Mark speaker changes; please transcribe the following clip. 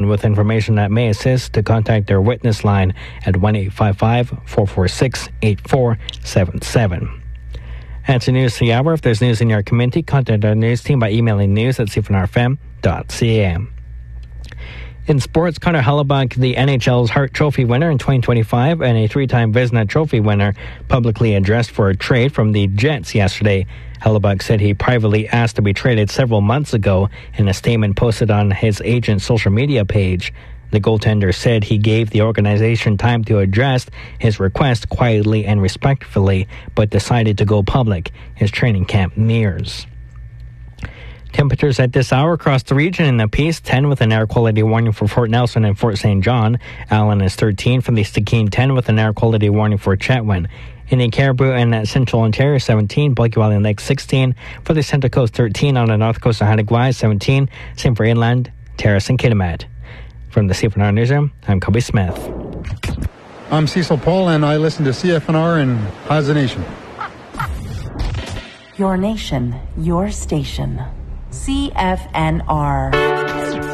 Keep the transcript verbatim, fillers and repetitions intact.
Speaker 1: with information that may assist to contact their witness line at one eight five five, four four six, eight four seven seven. That's the news of the hour. If there's news in your community, contact our news team by emailing news at c f n r f m dot c a. In sports, Connor Hellebuyck, the N H L's Hart Trophy winner in twenty twenty-five and a three-time Vezina Trophy winner, publicly addressed for a trade from the Jets yesterday. Hellebuyck said he privately asked to be traded several months ago in a statement posted on his agent's social media page. The goaltender said he gave the organization time to address his request quietly and respectfully, but decided to go public. His training camp nears. Temperatures at this hour across the region: in the Peace, ten with an air quality warning for Fort Nelson and Fort Saint John. Allen is thirteen from the Stikine, ten with an air quality warning for Chetwynd. In the Caribou and Central Ontario, seventeen. Blakey Valley Lake, sixteen. For the Central Coast, thirteen. On the North Coast of Hanaguai, seventeen. Same for Inland, Terrace, and Kitimat. From the C F N R Newsroom, I'm Kobe Smith.
Speaker 2: I'm Cecil Paul, and I listen to C F N R and Haza Nation.
Speaker 3: Your nation, your station. C F N R.